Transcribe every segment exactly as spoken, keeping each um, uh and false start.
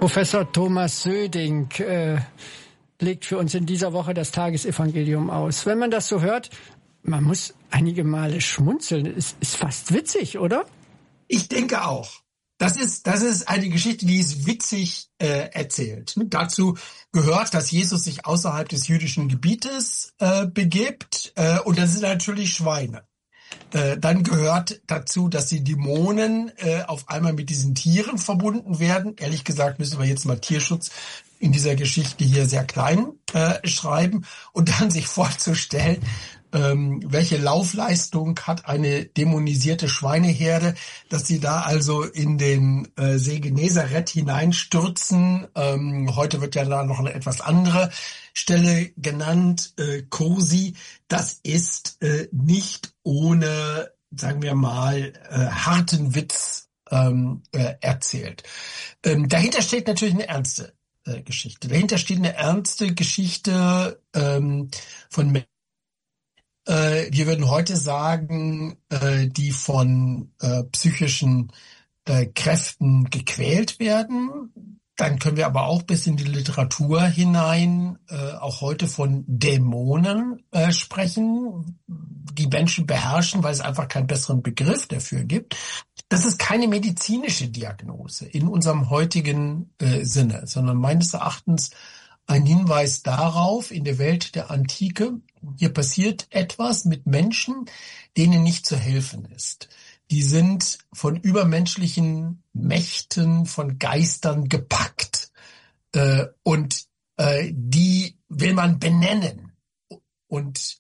Professor Thomas Söding äh, legt für uns in dieser Woche das Tagesevangelium aus. Wenn man das so hört, man muss einige Male schmunzeln. Es ist fast witzig, oder? Ich denke auch. Das ist, das ist eine Geschichte, die ist witzig äh, erzählt. Dazu gehört, dass Jesus sich außerhalb des jüdischen Gebietes äh, begibt, äh, und das sind natürlich Schweine. Äh, dann gehört dazu, dass die Dämonen äh, auf einmal mit diesen Tieren verbunden werden. Ehrlich gesagt müssen wir jetzt mal Tierschutz in dieser Geschichte hier sehr klein äh, schreiben und dann sich vorzustellen, ähm, welche Laufleistung hat eine dämonisierte Schweineherde, dass sie da also in den äh, See Genezareth hineinstürzen. Ähm, heute wird ja da noch eine etwas andere Stelle genannt, äh, Kursi. Das ist äh, nicht ohne, sagen wir mal, äh, harten Witz ähm, äh, erzählt. Ähm, dahinter steht natürlich eine ernste äh, Geschichte. Dahinter steht eine ernste Geschichte ähm, von Menschen. Äh, wir würden heute sagen, äh, die von äh, psychischen äh, Kräften gequält werden. Dann können wir aber auch bis in die Literatur hinein äh, auch heute von Dämonen äh, sprechen, die Menschen beherrschen, weil es einfach keinen besseren Begriff dafür gibt. Das ist keine medizinische Diagnose in unserem heutigen äh, Sinne, sondern meines Erachtens ein Hinweis darauf, in der Welt der Antike, hier passiert etwas mit Menschen, denen nicht zu helfen ist. Die sind von übermenschlichen Mächten, von Geistern gepackt. Äh, und äh, die will man benennen. Und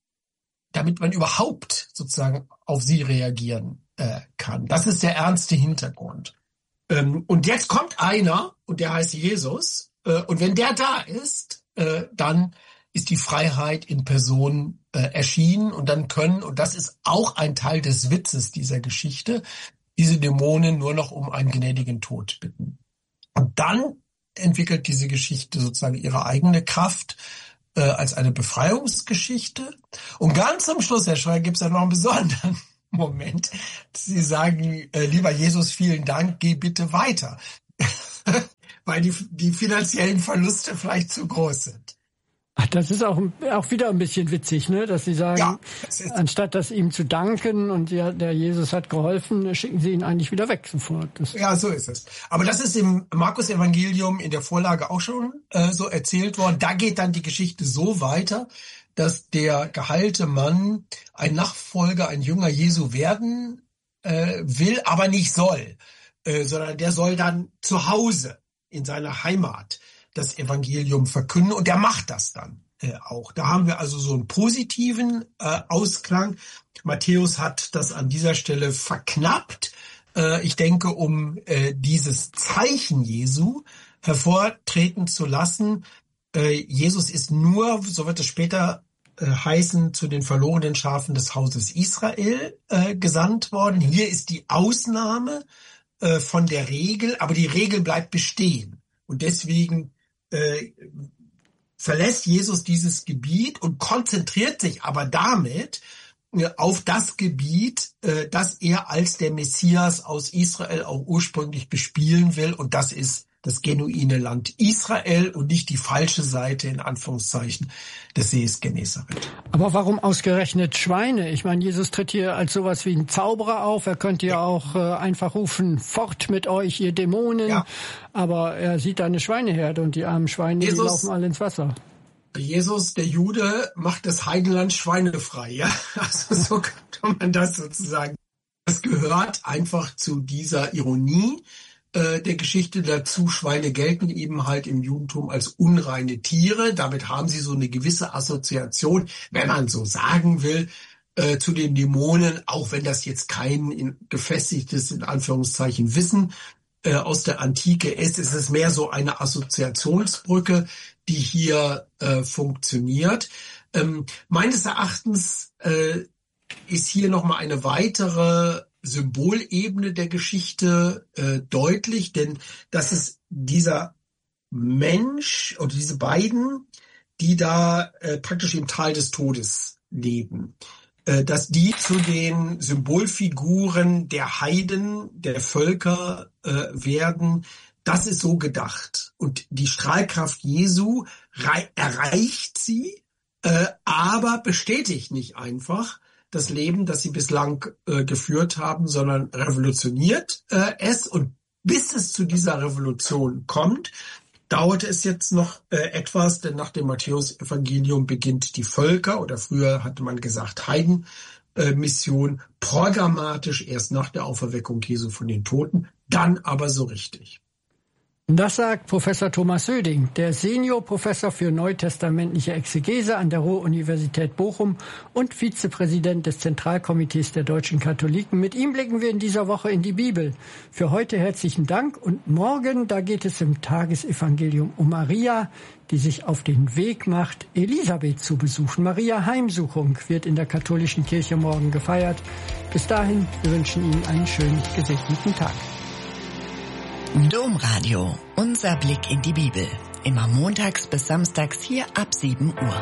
damit man überhaupt sozusagen auf sie reagieren äh, kann. Das ist der ernste Hintergrund. Ähm, und jetzt kommt einer, und der heißt Jesus. Äh, und wenn der da ist, äh, dann ist die Freiheit in Person äh, erschienen, und dann können, und das ist auch ein Teil des Witzes dieser Geschichte, diese Dämonen nur noch um einen gnädigen Tod bitten. Und dann entwickelt diese Geschichte sozusagen ihre eigene Kraft äh, als eine Befreiungsgeschichte. Und ganz am Schluss, Herr Schreier, gibt es ja noch einen besonderen Moment. Sie sagen, äh, lieber Jesus, vielen Dank, geh bitte weiter. Weil die, die finanziellen Verluste vielleicht zu groß sind. Ach, das ist auch, auch wieder ein bisschen witzig, ne? Dass Sie sagen, ja, das anstatt das ihm zu danken und ja, der Jesus hat geholfen, schicken Sie ihn eigentlich wieder weg sofort. Das ja, so ist es. Aber das ist im Markus-Evangelium in der Vorlage auch schon äh, so erzählt worden. Da geht dann die Geschichte so weiter, dass der geheilte Mann ein Nachfolger, ein Jünger Jesu werden äh, will, aber nicht soll, äh, sondern der soll dann zu Hause in seiner Heimat das Evangelium verkünden, und der macht das dann äh, auch. Da haben wir also so einen positiven äh, Ausklang. Matthäus hat das an dieser Stelle verknappt. Äh, ich denke, um äh, dieses Zeichen Jesu hervortreten zu lassen. Äh, Jesus ist nur, so wird es später äh, heißen, zu den verlorenen Schafen des Hauses Israel äh, gesandt worden. Hier ist die Ausnahme äh, von der Regel, aber die Regel bleibt bestehen. Und deswegen Äh, verlässt Jesus dieses Gebiet und konzentriert sich aber damit äh, auf das Gebiet, äh, das er als der Messias aus Israel auch ursprünglich bespielen will. Und das ist das genuine Land Israel und nicht die falsche Seite, in Anführungszeichen, des Sees Genezareth. Aber warum ausgerechnet Schweine? Ich meine, Jesus tritt hier als sowas wie ein Zauberer auf. Er könnte ja, ja auch äh, einfach rufen, fort mit euch, ihr Dämonen. Ja. Aber er sieht da eine Schweineherde, und die armen Schweine, Jesus, die laufen alle ins Wasser. Jesus, der Jude, macht das Heidenland schweinefrei. Ja? Also so kann man das sozusagen. Das gehört einfach zu dieser Ironie der Geschichte dazu. Schweine gelten eben halt im Judentum als unreine Tiere. Damit haben sie so eine gewisse Assoziation, wenn man so sagen will, äh, zu den Dämonen, auch wenn das jetzt kein in, gefestigtes, in Anführungszeichen, Wissen äh, aus der Antike ist. Es ist mehr so eine Assoziationsbrücke, die hier äh, funktioniert. Ähm, meines Erachtens äh, ist hier nochmal eine weitere Symbolebene der Geschichte äh, deutlich, denn das ist dieser Mensch oder diese beiden, die da äh, praktisch im Tal des Todes leben, äh, dass die zu den Symbolfiguren der Heiden, der Völker äh, werden, das ist so gedacht. Und die Strahlkraft Jesu rei- erreicht sie, äh, aber bestätigt nicht einfach das Leben, das sie bislang äh, geführt haben, sondern revolutioniert äh, es. Und bis es zu dieser Revolution kommt, dauerte es jetzt noch äh, etwas, denn nach dem Matthäus-Evangelium beginnt die Völker, oder früher hatte man gesagt Heidenmission, äh, programmatisch erst nach der Auferweckung Jesu von den Toten, dann aber so richtig. Das sagt Professor Thomas Söding, der Seniorprofessor für neutestamentliche Exegese an der Ruhr-Universität Bochum und Vizepräsident des Zentralkomitees der deutschen Katholiken. Mit ihm blicken wir in dieser Woche in die Bibel. Für heute herzlichen Dank und morgen, da geht es im Tagesevangelium um Maria, die sich auf den Weg macht, Elisabeth zu besuchen. Maria Heimsuchung wird in der katholischen Kirche morgen gefeiert. Bis dahin, wir wünschen Ihnen einen schönen, gesegneten Tag. Domradio, unser Blick in die Bibel. Immer montags bis samstags hier ab sieben Uhr.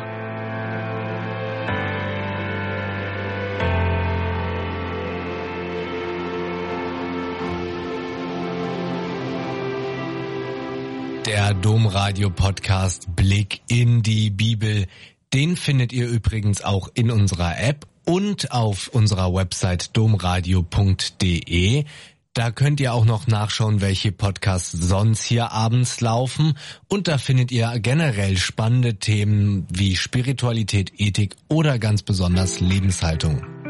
Der Domradio-Podcast Blick in die Bibel, den findet ihr übrigens auch in unserer App und auf unserer Website domradio punkt de. Da könnt ihr auch noch nachschauen, welche Podcasts sonst hier abends laufen. Und da findet ihr generell spannende Themen wie Spiritualität, Ethik oder ganz besonders Lebenshaltung.